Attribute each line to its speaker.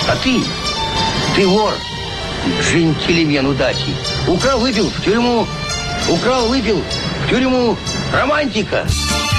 Speaker 1: А ты вор, джентльмен удачи. Украл, выпил в тюрьму. Украл, выпил в тюрьму. Романтика.